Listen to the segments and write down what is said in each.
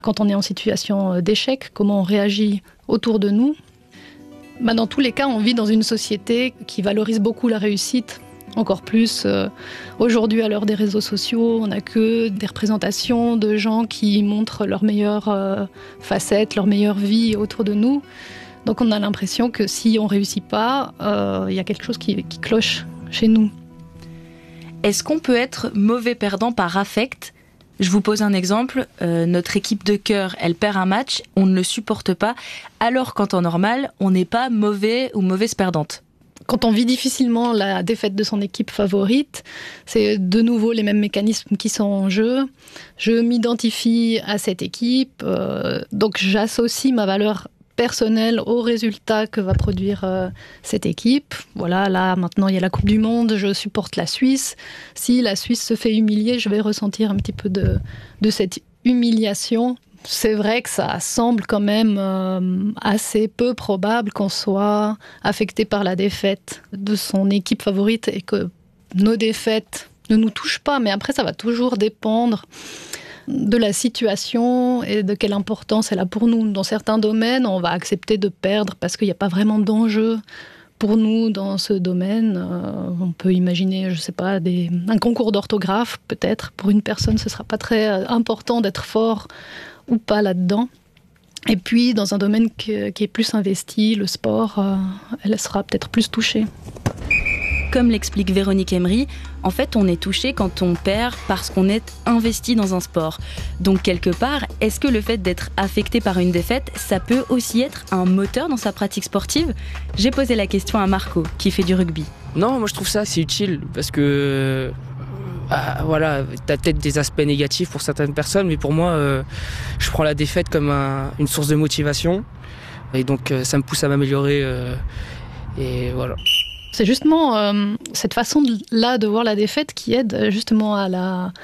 Quand on est en situation d'échec, comment on réagit autour de nous. Dans tous les cas, on vit dans une société qui valorise beaucoup la réussite. Encore plus, aujourd'hui, à l'heure des réseaux sociaux, on n'a que des représentations de gens qui montrent leurs meilleures facettes, leur meilleure vie autour de nous. Donc on a l'impression que si on ne réussit pas, y a quelque chose qui cloche chez nous. Est-ce qu'on peut être mauvais perdant par affect ? Je vous pose un exemple, notre équipe de cœur, elle perd un match, on ne le supporte pas, alors qu'en temps normal, on n'est pas mauvais ou mauvaise perdante. Quand on vit difficilement la défaite de son équipe favorite, c'est de nouveau les mêmes mécanismes qui sont en jeu. Je m'identifie à cette équipe, donc j'associe ma valeur personnelle au résultat que va produire cette équipe. Voilà, là maintenant il y a la Coupe du Monde, je supporte la Suisse. Si la Suisse se fait humilier, je vais ressentir un petit peu de cette humiliation. C'est vrai que ça semble quand même assez peu probable qu'on soit affecté par la défaite de son équipe favorite et que nos défaites ne nous touchent pas. Mais après, ça va toujours dépendre de la situation et de quelle importance elle a pour nous. Dans certains domaines, on va accepter de perdre parce qu'il n'y a pas vraiment d'enjeu pour nous dans ce domaine. On peut imaginer, je sais pas, un concours d'orthographe, peut-être. Pour une personne, ce ne sera pas très important d'être fort ou pas là-dedans. Et puis, dans un domaine qui est plus investi, le sport, elle sera peut-être plus touchée. Comme l'explique Véronique Emery, en fait, on est touché quand on perd parce qu'on est investi dans un sport. Donc, quelque part, est-ce que le fait d'être affecté par une défaite, ça peut aussi être un moteur dans sa pratique sportive ? J'ai posé la question à Marco, qui fait du rugby. Non, moi je trouve ça c'est utile parce que voilà, t'as peut-être des aspects négatifs pour certaines personnes, mais pour moi, je prends la défaite comme une source de motivation et donc ça me pousse à m'améliorer et voilà. C'est justement cette façon-là de voir la défaite qui aide justement à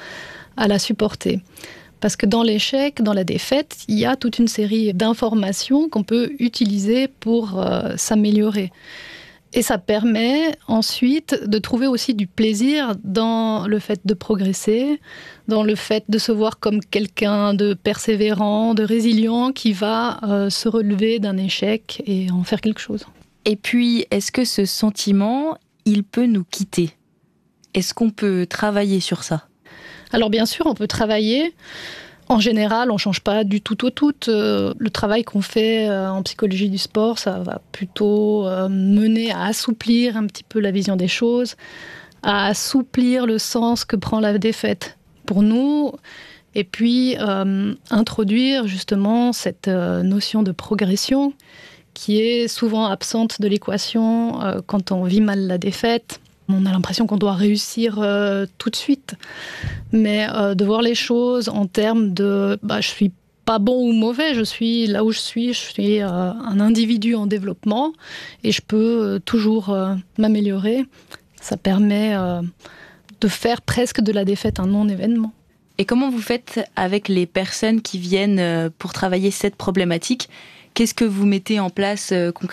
la supporter. Parce que dans l'échec, dans la défaite, il y a toute une série d'informations qu'on peut utiliser pour s'améliorer. Et ça permet ensuite de trouver aussi du plaisir dans le fait de progresser, dans le fait de se voir comme quelqu'un de persévérant, de résilient, qui va se relever d'un échec et en faire quelque chose. Et puis, est-ce que ce sentiment, il peut nous quitter ? Est-ce qu'on peut travailler sur ça ? Alors bien sûr, on peut travailler. En général, on ne change pas du tout au tout. Le travail qu'on fait en psychologie du sport, ça va plutôt mener à assouplir un petit peu la vision des choses, à assouplir le sens que prend la défaite pour nous, et puis introduire justement cette notion de progression qui est souvent absente de l'équation quand on vit mal la défaite. On a l'impression qu'on doit réussir tout de suite. Mais de voir les choses en termes de je suis pas bon ou mauvais, je suis là où je suis un individu en développement et je peux toujours m'améliorer. Ça permet de faire presque de la défaite un non-événement. Et comment vous faites avec les personnes qui viennent pour travailler cette problématique ? Qu'est-ce que vous mettez en place concrètement ?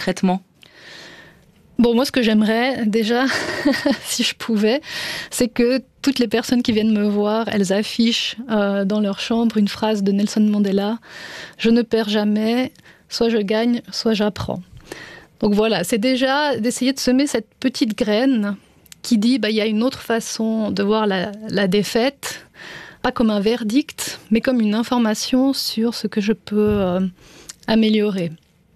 Bon, moi, ce que j'aimerais déjà, si je pouvais, c'est que toutes les personnes qui viennent me voir, elles affichent dans leur chambre une phrase de Nelson Mandela « Je ne perds jamais, soit je gagne, soit j'apprends ». Donc voilà, c'est déjà d'essayer de semer cette petite graine qui dit y a une autre façon de voir la défaite, pas comme un verdict, mais comme une information sur ce que je peux améliorer.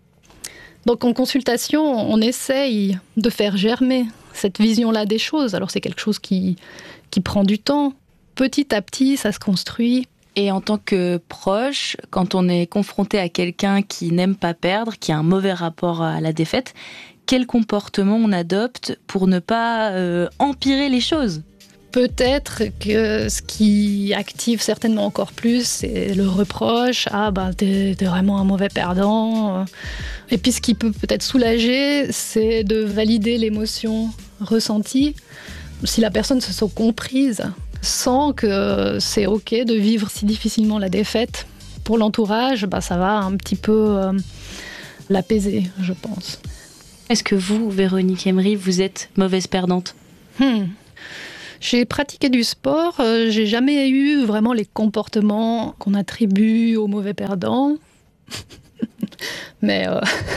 Donc en consultation, on essaye de faire germer cette vision-là des choses. Alors c'est quelque chose qui prend du temps. Petit à petit, ça se construit. Et en tant que proche, quand on est confronté à quelqu'un qui n'aime pas perdre, qui a un mauvais rapport à la défaite, quel comportement on adopte pour ne pas empirer les choses ? Peut-être que ce qui active certainement encore plus, c'est le reproche. Ah, t'es vraiment un mauvais perdant. Et puis ce qui peut peut-être soulager, c'est de valider l'émotion ressentie. Si la personne se sent comprise, sent que c'est OK de vivre si difficilement la défaite, pour l'entourage, ça va un petit peu l'apaiser, je pense. Est-ce que vous, Véronique Emery, vous êtes mauvaise perdante ? J'ai pratiqué du sport, j'ai jamais eu vraiment les comportements qu'on attribue aux mauvais perdants. Mais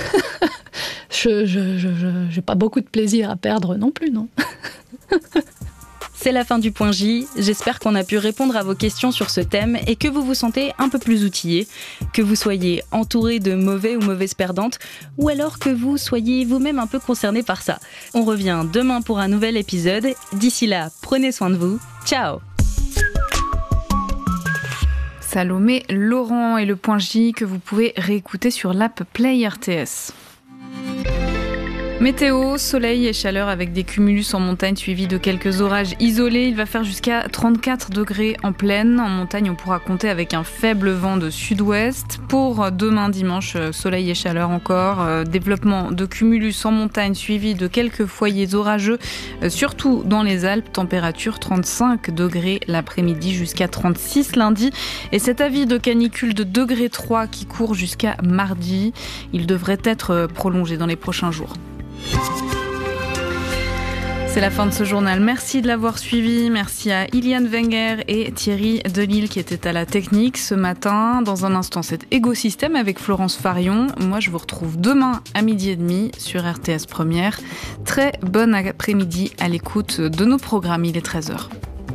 je n'ai pas beaucoup de plaisir à perdre non plus, non. C'est la fin du Point J. J'espère qu'on a pu répondre à vos questions sur ce thème et que vous vous sentez un peu plus outillés, que vous soyez entouré de mauvais ou mauvaises perdantes, ou alors que vous soyez vous-même un peu concerné par ça. On revient demain pour un nouvel épisode. D'ici là, prenez soin de vous. Ciao! Salomé Laurent et le Point J que vous pouvez réécouter sur l'app Play RTS. Météo, soleil et chaleur avec des cumulus en montagne suivis de quelques orages isolés. Il va faire jusqu'à 34 degrés en plaine. En montagne, on pourra compter avec un faible vent de sud-ouest. Pour demain dimanche, soleil et chaleur encore. Développement de cumulus en montagne suivi de quelques foyers orageux, surtout dans les Alpes. Température 35 degrés l'après-midi jusqu'à 36 lundi. Et cet avis de canicule de degré 3 qui court jusqu'à mardi, il devrait être prolongé dans les prochains jours. C'est la fin de ce journal. Merci de l'avoir suivi. Merci à Iliane Wenger et Thierry Delille qui étaient à la technique ce matin. Dans un instant, c'est Écosystème avec Florence Farion. Moi, je vous retrouve demain à 12h30 sur RTS Première. Très bon après-midi à l'écoute de nos programmes. Il est 13h.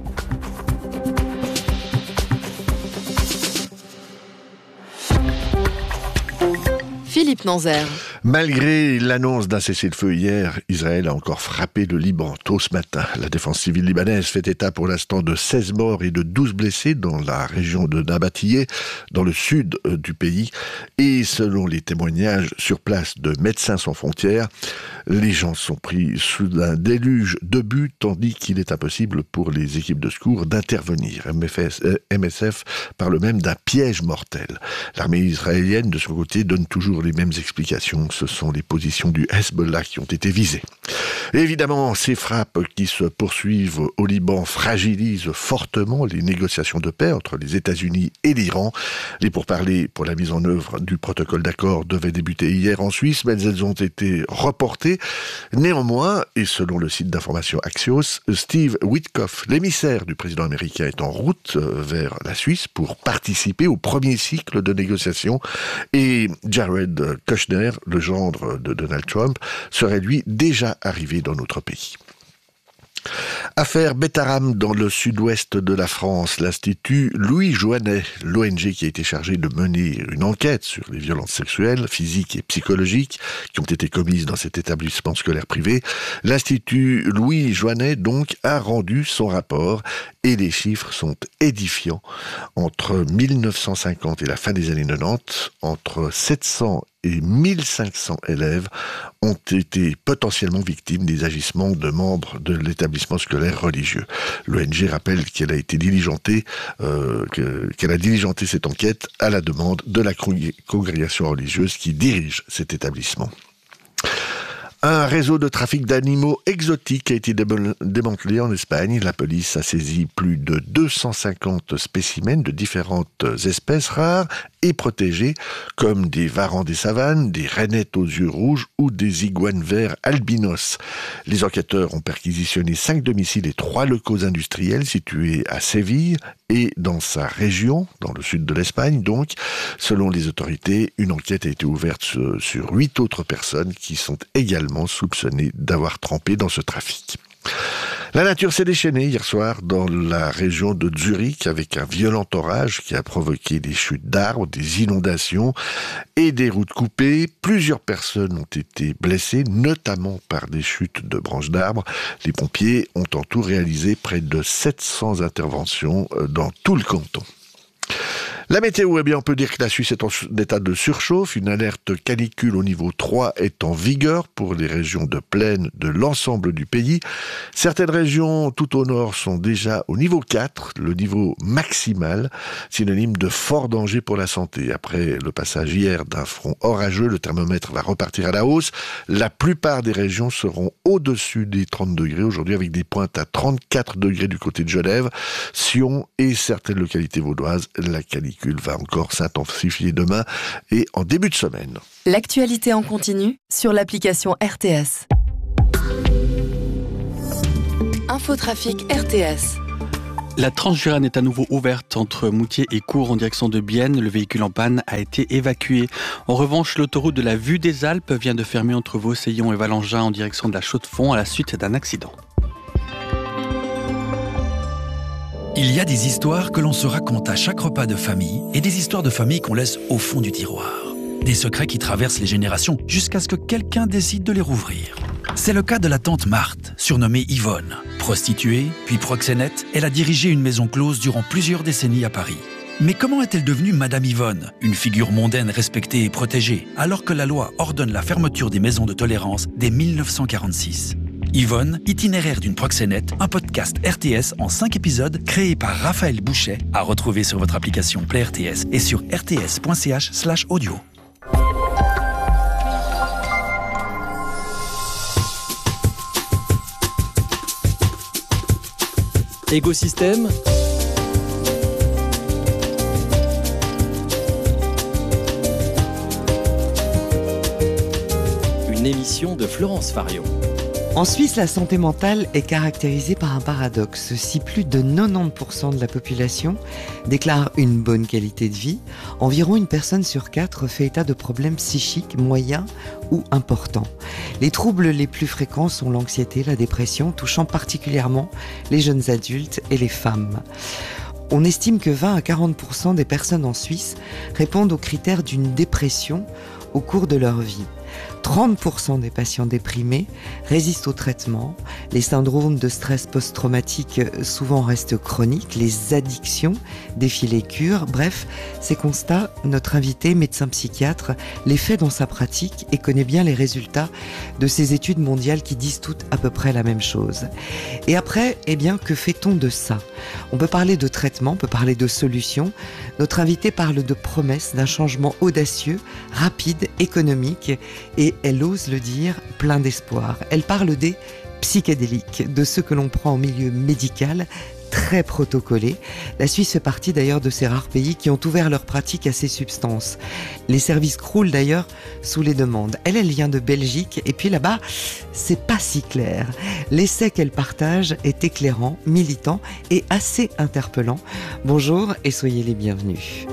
Philippe Nanzer. Malgré l'annonce d'un cessez-le-feu hier, Israël a encore frappé le Liban tôt ce matin. La défense civile libanaise fait état pour l'instant de 16 morts et de 12 blessés dans la région de Nabatiyeh, dans le sud du pays. Et selon les témoignages sur place de Médecins sans frontières, les gens sont pris sous un déluge d'obus, tandis qu'il est impossible pour les équipes de secours d'intervenir. MSF parle même d'un piège mortel. L'armée israélienne, de son côté, donne toujours les mêmes explications. Ce sont les positions du Hezbollah qui ont été visées. Et évidemment, ces frappes qui se poursuivent au Liban fragilisent fortement les négociations de paix entre les États-Unis et l'Iran. Les pourparlers pour la mise en œuvre du protocole d'accord devaient débuter hier en Suisse, mais elles ont été reportées. Néanmoins, et selon le site d'information Axios, Steve Witkoff, l'émissaire du président américain, est en route vers la Suisse pour participer au premier cycle de négociations. Et Jared Kushner, le gendre de Donald Trump, serait lui déjà arrivé dans notre pays. Affaire Betaram dans le sud-ouest de la France. L'Institut Louis Joannet, l'ONG qui a été chargée de mener une enquête sur les violences sexuelles, physiques et psychologiques qui ont été commises dans cet établissement scolaire privé. L'Institut Louis Joannet, donc, a rendu son rapport et les chiffres sont édifiants. Entre 1950 et la fin des années 90, entre 700 et 1500 élèves ont été potentiellement victimes des agissements de membres de l'établissement scolaire religieux. L'ONG rappelle qu'elle a été diligentée, qu'elle a diligenté cette enquête à la demande de la congrégation religieuse qui dirige cet établissement. Un réseau de trafic d'animaux exotiques a été démantelé en Espagne. La police a saisi plus de 250 spécimens de différentes espèces rares et protégées, comme des varans des savanes, des rainettes aux yeux rouges ou des iguanes verts albinos. Les enquêteurs ont perquisitionné 5 domiciles et 3 locaux industriels situés à Séville et dans sa région, dans le sud de l'Espagne. Donc, selon les autorités, une enquête a été ouverte sur 8 autres personnes qui sont également soupçonnées d'avoir trempé dans ce trafic. La nature s'est déchaînée hier soir dans la région de Zurich avec un violent orage qui a provoqué des chutes d'arbres, des inondations et des routes coupées. Plusieurs personnes ont été blessées, notamment par des chutes de branches d'arbres. Les pompiers ont en tout réalisé près de 700 interventions dans tout le canton. La météo, eh bien, on peut dire que la Suisse est en état de surchauffe. Une alerte canicule au niveau 3 est en vigueur pour les régions de plaine de l'ensemble du pays. Certaines régions tout au nord sont déjà au niveau 4, le niveau maximal, synonyme de fort danger pour la santé. Après le passage hier d'un front orageux, le thermomètre va repartir à la hausse. La plupart des régions seront au-dessus des 30 degrés aujourd'hui, avec des pointes à 34 degrés du côté de Genève, Sion et certaines localités vaudoises. La canicule va encore s'intensifier demain et en début de semaine. L'actualité en continu sur l'application RTS. Infotrafic RTS. La Transjurane est à nouveau ouverte entre Moutier et Cours en direction de Bienne. Le véhicule en panne a été évacué. En revanche, l'autoroute de la Vue des Alpes vient de fermer entre Vaucellon et Valangin en direction de la Chaux-de-Fonds à la suite d'un accident. Il y a des histoires que l'on se raconte à chaque repas de famille et des histoires de famille qu'on laisse au fond du tiroir. Des secrets qui traversent les générations jusqu'à ce que quelqu'un décide de les rouvrir. C'est le cas de la tante Marthe, surnommée Yvonne. Prostituée, puis proxénète, elle a dirigé une maison close durant plusieurs décennies à Paris. Mais comment est-elle devenue Madame Yvonne, une figure mondaine respectée et protégée, alors que la loi ordonne la fermeture des maisons de tolérance dès 1946 ? Yvonne, itinéraire d'une proxénète, un podcast RTS en 5 épisodes créé par Raphaël Bouchet, à retrouver sur votre application Play RTS et sur rts.ch/audio. Écosystème. Une émission de Florence Fario. En Suisse, la santé mentale est caractérisée par un paradoxe. Si plus de 90% de la population déclare une bonne qualité de vie, environ une personne sur 4 fait état de problèmes psychiques moyens ou importants. Les troubles les plus fréquents sont l'anxiété, la dépression, touchant particulièrement les jeunes adultes et les femmes. On estime que 20 à 40% des personnes en Suisse répondent aux critères d'une dépression au cours de leur vie. 30% des patients déprimés résistent au traitement. Les syndromes de stress post-traumatique souvent restent chroniques. Les addictions défient les cures. Bref, ces constats, notre invité, médecin psychiatre, les fait dans sa pratique et connaît bien les résultats de ces études mondiales qui disent toutes à peu près la même chose. Et après, que fait-on de ça ? On peut parler de traitement, on peut parler de solutions. Notre invité parle de promesses d'un changement audacieux, rapide, économique et, elle ose le dire, plein d'espoir. Elle parle des psychédéliques, de ceux que l'on prend en milieu médical, très protocolés. La Suisse fait partie d'ailleurs de ces rares pays qui ont ouvert leur pratique à ces substances. Les services croulent d'ailleurs sous les demandes. Elle vient de Belgique et puis là-bas, c'est pas si clair. L'essai qu'elle partage est éclairant, militant et assez interpellant. Bonjour et soyez les bienvenus.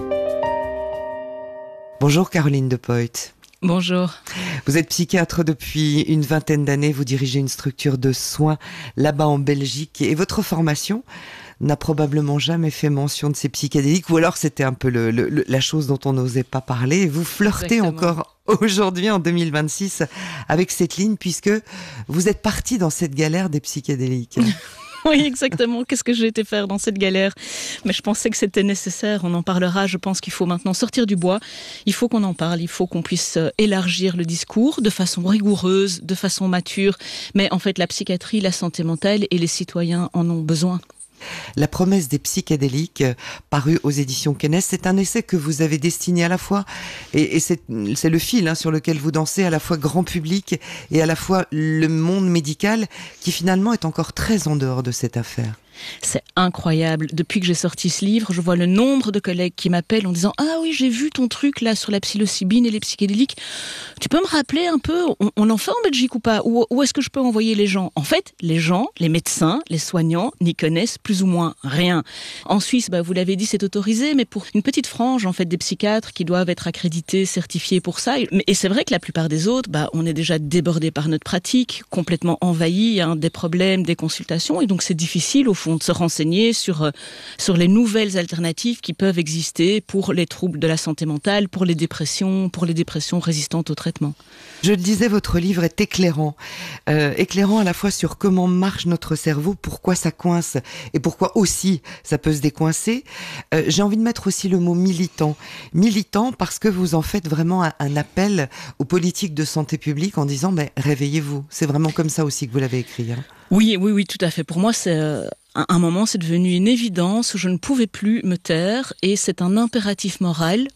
Bonjour Caroline De Poit. Bonjour. Vous êtes psychiatre depuis une vingtaine d'années, vous dirigez une structure de soins là-bas en Belgique et votre formation n'a probablement jamais fait mention de ces psychédéliques ou alors c'était un peu la chose dont on n'osait pas parler. Vous flirtez encore aujourd'hui en 2026 avec cette ligne puisque vous êtes parti dans cette galère des psychédéliques. Oui, exactement. Qu'est-ce que j'ai été faire dans cette galère ? Mais je pensais que c'était nécessaire. On en parlera. Je pense qu'il faut maintenant sortir du bois. Il faut qu'on en parle. Il faut qu'on puisse élargir le discours de façon rigoureuse, de façon mature. Mais en fait, la psychiatrie, la santé mentale et les citoyens en ont besoin. La promesse des psychédéliques, paru aux éditions Kennes, c'est un essai que vous avez destiné à la fois, et c'est le fil sur lequel vous dansez, à la fois grand public et à la fois le monde médical, qui finalement est encore très en dehors de cette affaire. C'est incroyable. Depuis que j'ai sorti ce livre, je vois le nombre de collègues qui m'appellent en disant « Ah oui, j'ai vu ton truc là sur la psilocybine et les psychédéliques. Tu peux me rappeler un peu, on en fait en Belgique ou pas ? Où est-ce que je peux envoyer les gens ?» En fait, les gens, les médecins, les soignants n'y connaissent plus ou moins rien. En Suisse, vous l'avez dit, c'est autorisé, mais pour une petite frange en fait des psychiatres qui doivent être accrédités, certifiés pour ça. Et c'est vrai que la plupart des autres, on est déjà débordés par notre pratique, complètement envahis, des problèmes, des consultations, et donc c'est difficile au fond de se renseigner sur les nouvelles alternatives qui peuvent exister pour les troubles de la santé mentale, pour les dépressions résistantes au traitement. Je le disais, votre livre est éclairant. Éclairant à la fois sur comment marche notre cerveau, pourquoi ça coince et pourquoi aussi ça peut se décoincer. J'ai envie de mettre aussi le mot militant. Militant parce que vous en faites vraiment un appel aux politiques de santé publique en disant réveillez-vous. C'est vraiment comme ça aussi que vous l'avez écrit. Oui, tout à fait. Pour moi, c'est... À un moment, c'est devenu une évidence où je ne pouvais plus me taire et c'est un impératif moral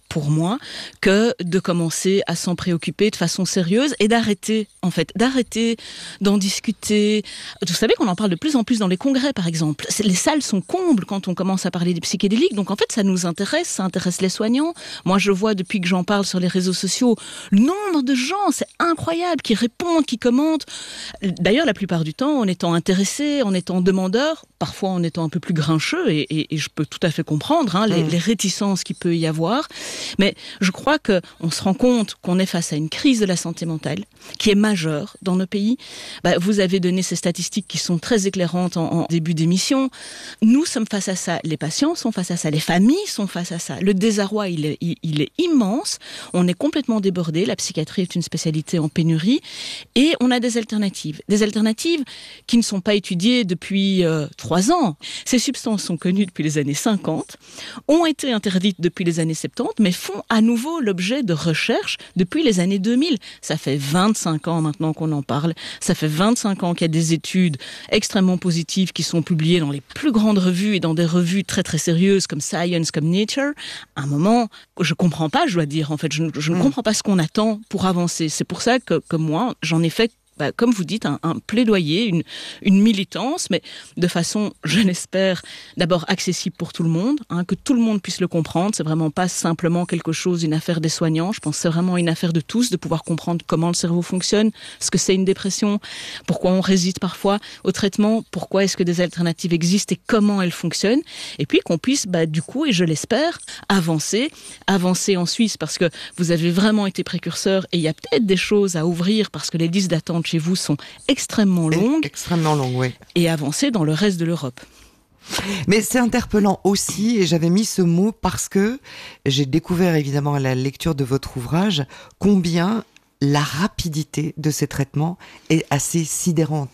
pour moi, que de commencer à s'en préoccuper de façon sérieuse et d'arrêter d'en discuter. Vous savez qu'on en parle de plus en plus dans les congrès, par exemple. Les salles sont combles quand on commence à parler des psychédéliques, donc en fait, ça nous intéresse, ça intéresse les soignants. Moi, je vois depuis que j'en parle sur les réseaux sociaux, le nombre de gens, c'est incroyable, qui répondent, qui commentent. D'ailleurs, la plupart du temps, en étant intéressés, en étant demandeurs, parfois en étant un peu plus grincheux, et je peux tout à fait comprendre les réticences qu'il peut y avoir. Mais je crois qu'on se rend compte qu'on est face à une crise de la santé mentale qui est majeure dans nos pays. Vous avez donné ces statistiques qui sont très éclairantes en début d'émission. Nous sommes face à ça, les patients sont face à ça, les familles sont face à ça. Le désarroi, il est immense. On est complètement débordé. La psychiatrie est une spécialité en pénurie. Et on a des alternatives. Des alternatives qui ne sont pas étudiées depuis 3 ans. Ces substances sont connues depuis les années 50, ont été interdites depuis les années 70, mais font à nouveau l'objet de recherches depuis les années 2000. Ça fait 25 ans maintenant qu'on en parle. Ça fait 25 ans qu'il y a des études extrêmement positives qui sont publiées dans les plus grandes revues et dans des revues très très sérieuses comme Science, comme Nature. À un moment, je comprends pas, je dois dire. En fait, je ne comprends pas ce qu'on attend pour avancer. C'est pour ça que moi, j'en ai fait, comme vous dites, un plaidoyer, une militance, mais de façon, je l'espère, d'abord accessible pour tout le monde, que tout le monde puisse le comprendre. C'est vraiment pas simplement quelque chose, une affaire des soignants. Je pense que c'est vraiment une affaire de tous, de pouvoir comprendre comment le cerveau fonctionne, ce que c'est une dépression, pourquoi on résiste parfois au traitement, pourquoi est-ce que des alternatives existent et comment elles fonctionnent. Et puis qu'on puisse, du coup, et je l'espère, avancer en Suisse, parce que vous avez vraiment été précurseur et il y a peut-être des choses à ouvrir parce que les listes d'attente chez vous sont extrêmement longues. Extrêmement longues, oui. Et avancer dans le reste de l'Europe. Mais c'est interpellant aussi, et j'avais mis ce mot parce que j'ai découvert évidemment à la lecture de votre ouvrage combien la rapidité de ces traitements est assez sidérante.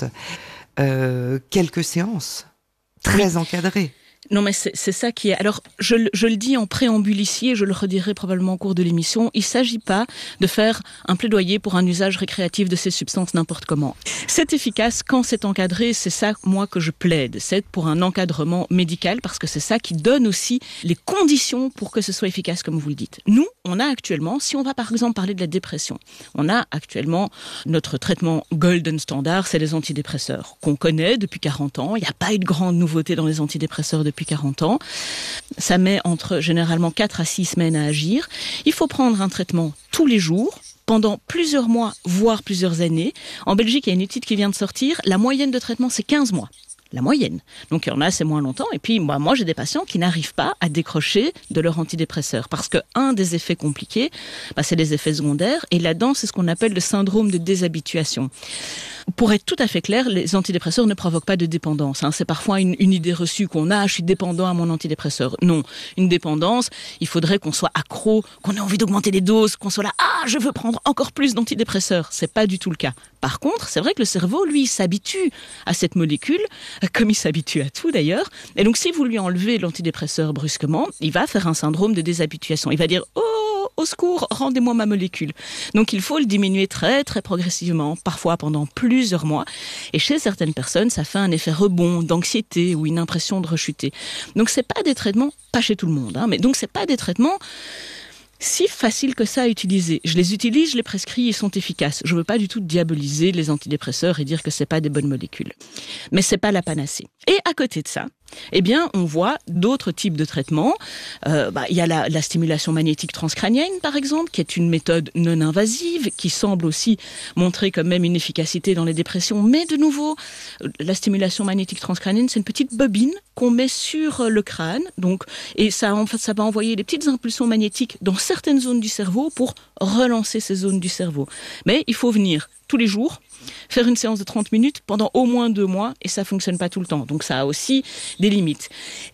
Quelques séances, très encadrées. Non, mais c'est ça qui est... Alors, je le dis en préambule ici, et je le redirai probablement au cours de l'émission, il ne s'agit pas de faire un plaidoyer pour un usage récréatif de ces substances n'importe comment. C'est efficace quand c'est encadré, c'est ça, moi, que je plaide. C'est pour un encadrement médical, parce que c'est ça qui donne aussi les conditions pour que ce soit efficace, comme vous le dites. Nous, on a actuellement, si on va par exemple parler de la dépression, on a actuellement notre traitement golden standard, c'est les antidépresseurs, qu'on connaît depuis 40 ans. Il n'y a pas eu de grande nouveauté dans les antidépresseurs depuis 40 ans. Ça met entre généralement 4 à 6 semaines à agir. Il faut prendre un traitement tous les jours, pendant plusieurs mois, voire plusieurs années. En Belgique, il y a une étude qui vient de sortir. La moyenne de traitement, c'est 15 mois. La moyenne. Donc il y en a, c'est moins longtemps. Et puis moi j'ai des patients qui n'arrivent pas à décrocher de leur antidépresseur. Parce qu'un des effets compliqués, c'est les effets secondaires. Et là-dedans, c'est ce qu'on appelle le syndrome de déshabituation. Pour être tout à fait clair, les antidépresseurs ne provoquent pas de dépendance. C'est parfois une idée reçue qu'on a, je suis dépendant à mon antidépresseur. Non, une dépendance, il faudrait qu'on soit accro, qu'on ait envie d'augmenter les doses, qu'on soit là, je veux prendre encore plus d'antidépresseurs. C'est pas du tout le cas. Par contre, c'est vrai que le cerveau, lui, s'habitue à cette molécule, comme il s'habitue à tout d'ailleurs. Et donc, si vous lui enlevez l'antidépresseur brusquement, il va faire un syndrome de déshabituation. Il va dire, au secours, rendez-moi ma molécule. Donc il faut le diminuer très très progressivement, parfois pendant plusieurs mois. Et chez certaines personnes, ça fait un effet rebond, d'anxiété ou une impression de rechuter. Donc c'est pas des traitements, pas chez tout le monde, mais donc c'est pas des traitements si faciles que ça à utiliser. Je les utilise, je les prescris, ils sont efficaces. Je veux pas du tout diaboliser les antidépresseurs et dire que c'est pas des bonnes molécules. Mais c'est pas la panacée. Et à côté de ça, on voit d'autres types de traitements. Il y a la stimulation magnétique transcrânienne, par exemple, qui est une méthode non invasive, qui semble aussi montrer quand même une efficacité dans les dépressions. Mais de nouveau, la stimulation magnétique transcrânienne, c'est une petite bobine qu'on met sur le crâne. Et ça va envoyer des petites impulsions magnétiques dans certaines zones du cerveau pour relancer ces zones du cerveau. Mais il faut venir tous les jours, faire une séance de 30 minutes pendant au moins 2 mois, et ça fonctionne pas tout le temps. Donc ça a aussi des limites.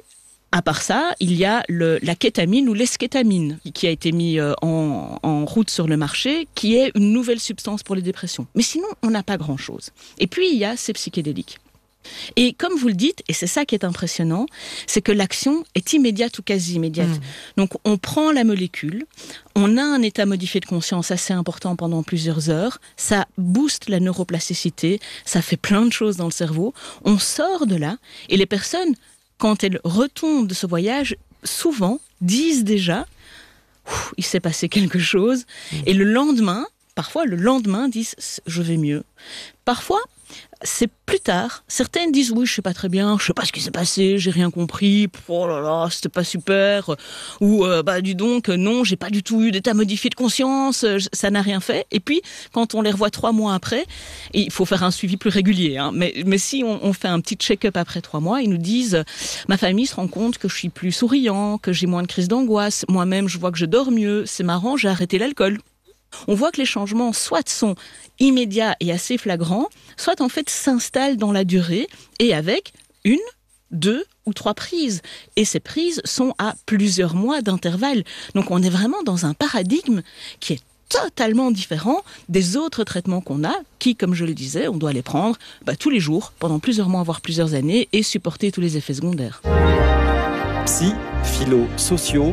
À part ça, il y a la kétamine ou l'eskétamine qui a été mis en route sur le marché, qui est une nouvelle substance pour les dépressions. Mais sinon, on n'a pas grand-chose. Et puis, il y a ces psychédéliques. Et comme vous le dites, et c'est ça qui est impressionnant, c'est que l'action est immédiate ou quasi immédiate. Donc on prend la molécule, on a un état modifié de conscience assez important pendant plusieurs heures, ça booste la neuroplasticité, ça fait plein de choses dans le cerveau, on sort de là, et les personnes, quand elles retombent de ce voyage, souvent disent déjà il s'est passé quelque chose. Et le lendemain, parfois le lendemain, disent je vais mieux. Parfois, c'est plus tard. Certaines disent oui, je sais pas très bien, je sais pas ce qui s'est passé, j'ai rien compris, oh là là, c'était pas super, ou dis donc, non, j'ai pas du tout eu d'état modifié de conscience, ça n'a rien fait. Et puis, quand on les revoit 3 mois après, et il faut faire un suivi plus régulier, hein, mais si on fait un petit check-up après 3 mois, ils nous disent, ma famille se rend compte que je suis plus souriant, que j'ai moins de crises d'angoisse, moi-même je vois que je dors mieux, c'est marrant, j'ai arrêté l'alcool. On voit que les changements soit sont immédiats et assez flagrants, soit en fait s'installent dans la durée et avec 1, 2 ou 3 prises. Et ces prises sont à plusieurs mois d'intervalle. Donc on est vraiment dans un paradigme qui est totalement différent des autres traitements qu'on a, qui, comme je le disais, on doit les prendre tous les jours, pendant plusieurs mois, voire plusieurs années, et supporter tous les effets secondaires. Psy, philo, sociaux.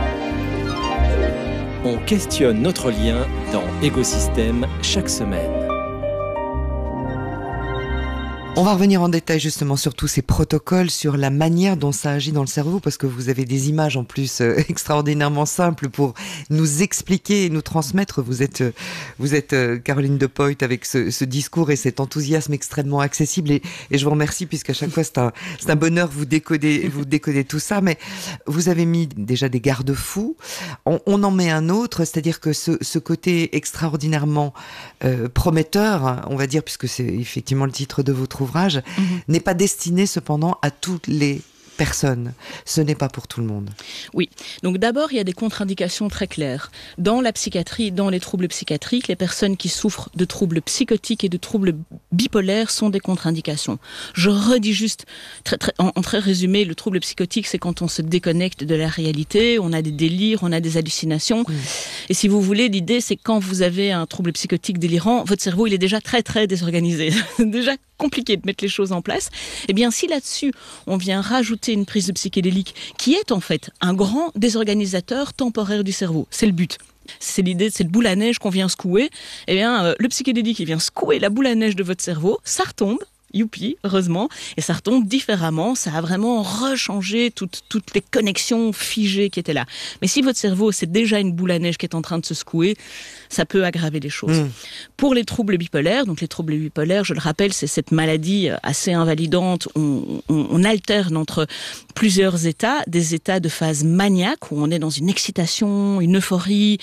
On questionne notre lien dans Écosystème chaque semaine. On va revenir en détail justement sur tous ces protocoles, sur la manière dont ça agit dans le cerveau, parce que vous avez des images en plus extraordinairement simples pour nous expliquer et nous transmettre. Vous êtes Caroline De Poyt avec ce discours et cet enthousiasme extrêmement accessible et je vous remercie puisqu'à chaque fois c'est un bonheur vous décoder tout ça. Mais vous avez mis déjà des garde-fous. On en met un autre, c'est-à-dire que ce côté extraordinairement prometteur, hein, on va dire, puisque c'est effectivement le titre de votre ouvrage, n'est pas destiné cependant à toutes les personnes. Ce n'est pas pour tout le monde. Oui. Donc d'abord, il y a des contre-indications très claires. Dans la psychiatrie, dans les troubles psychiatriques, les personnes qui souffrent de troubles psychotiques et de troubles bipolaires sont des contre-indications. Je redis juste, en très résumé, le trouble psychotique, c'est quand on se déconnecte de la réalité, on a des délires, on a des hallucinations. Et si vous voulez, l'idée, c'est quand vous avez un trouble psychotique délirant, votre cerveau, il est déjà très, très désorganisé. C'est déjà compliqué de mettre les choses en place. Eh bien, si là-dessus, on vient rajouter une prise de psychédélique qui est en fait un grand désorganisateur temporaire du cerveau, c'est le but. C'est l'idée de cette boule à neige qu'on vient secouer. Eh bien, le psychédélique, il vient secouer la boule à neige de votre cerveau, ça retombe. Youpi, heureusement, et ça retombe différemment, ça a vraiment rechangé toutes les connexions figées qui étaient là. Mais si votre cerveau, c'est déjà une boule à neige qui est en train de se secouer, ça peut aggraver les choses. Pour les troubles bipolaires, donc les troubles bipolaires, je le rappelle, c'est cette maladie assez invalidante, on alterne entre plusieurs états, des états de phase maniaque, où on est dans une excitation, une euphorie,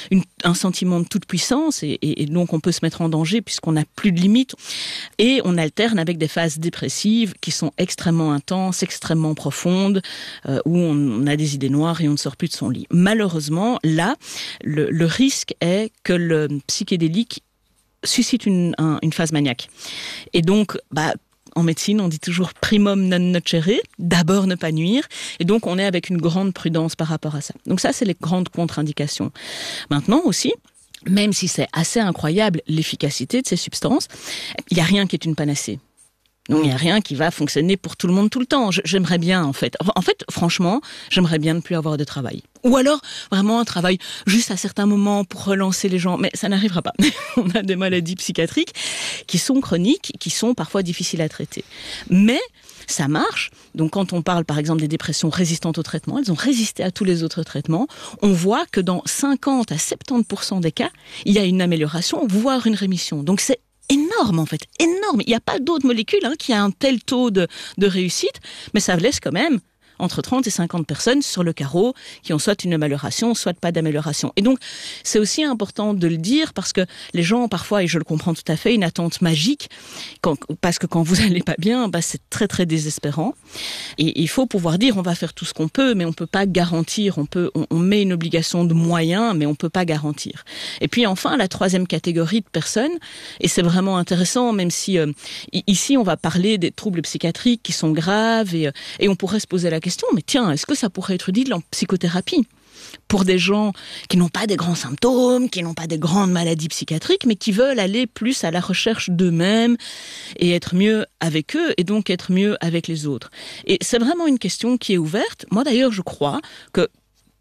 un sentiment de toute puissance, et donc on peut se mettre en danger puisqu'on n'a plus de limites, et on alterne avec des phases dépressives qui sont extrêmement intenses, extrêmement profondes, où on a des idées noires et on ne sort plus de son lit. Malheureusement, là, le risque est que le psychédélique suscite une phase maniaque. Et donc, en médecine, on dit toujours primum non nocere, d'abord ne pas nuire, et donc on est avec une grande prudence par rapport à ça. Donc ça, c'est les grandes contre-indications. Maintenant aussi, même si c'est assez incroyable l'efficacité de ces substances, il n'y a rien qui est une panacée. Donc il n'y a rien qui va fonctionner pour tout le monde tout le temps. J'aimerais bien, en fait, franchement, j'aimerais bien ne plus avoir de travail. Ou alors, vraiment un travail juste à certains moments pour relancer les gens. Mais ça n'arrivera pas. On a des maladies psychiatriques qui sont chroniques, qui sont parfois difficiles à traiter. Mais ça marche. Donc quand on parle, par exemple, des dépressions résistantes au traitement, elles ont résisté à tous les autres traitements. On voit que dans 50 à 70% des cas, il y a une amélioration, voire une rémission. Donc c'est énorme en fait, énorme. Il n'y a pas d'autres molécules qui a un tel taux de réussite, mais ça laisse quand même entre 30 et 50 personnes sur le carreau qui ont soit une amélioration, soit pas d'amélioration. Et donc, c'est aussi important de le dire parce que les gens, parfois, et je le comprends tout à fait, une attente magique, parce que quand vous allez pas bien, c'est très, très désespérant. Et il faut pouvoir dire, on va faire tout ce qu'on peut, mais on peut pas garantir, on met une obligation de moyens, mais on peut pas garantir. Et puis, enfin, la troisième catégorie de personnes, et c'est vraiment intéressant, même si ici, on va parler des troubles psychiatriques qui sont graves et on pourrait se poser la question, mais tiens, est-ce que ça pourrait être utile en psychothérapie pour des gens qui n'ont pas des grands symptômes, qui n'ont pas des grandes maladies psychiatriques, mais qui veulent aller plus à la recherche d'eux-mêmes et être mieux avec eux et donc être mieux avec les autres. Et c'est vraiment une question qui est ouverte. Moi d'ailleurs, je crois que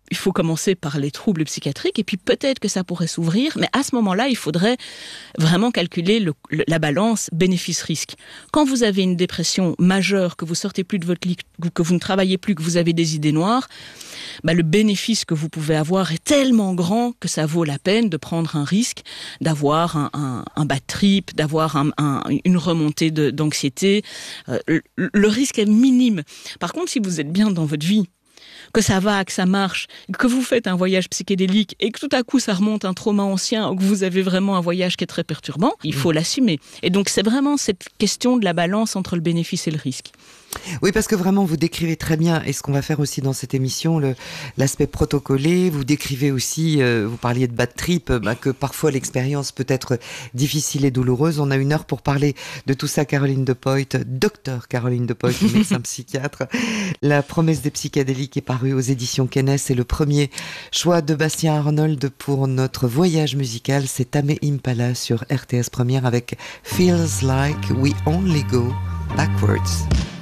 il faut commencer par les troubles psychiatriques et puis peut-être que ça pourrait s'ouvrir, mais à ce moment-là, il faudrait vraiment calculer la balance bénéfice-risque. Quand vous avez une dépression majeure, que vous sortez plus de votre lit, que vous ne travaillez plus, que vous avez des idées noires, le bénéfice que vous pouvez avoir est tellement grand que ça vaut la peine de prendre un risque, d'avoir un bad trip, d'avoir une remontée d'anxiété. Le risque est minime. Par contre, si vous êtes bien dans votre vie, que ça va, que ça marche, que vous faites un voyage psychédélique et que tout à coup ça remonte un trauma ancien ou que vous avez vraiment un voyage qui est très perturbant, il faut l'assumer. Et donc c'est vraiment cette question de la balance entre le bénéfice et le risque. Oui, parce que vraiment, vous décrivez très bien, et ce qu'on va faire aussi dans cette émission, l'aspect protocolé. Vous décrivez aussi, vous parliez de bad trip, que parfois l'expérience peut être difficile et douloureuse. On a 1 heure pour parler de tout ça. Caroline De Pooijt, docteur Caroline De Pooijt, médecin psychiatre. La promesse des psychédéliques est parue aux éditions Kennes. C'est le premier choix de Bastien Arnold pour notre voyage musical. C'est Tame Impala sur RTS Première avec Feels Like We Only Go Backwards.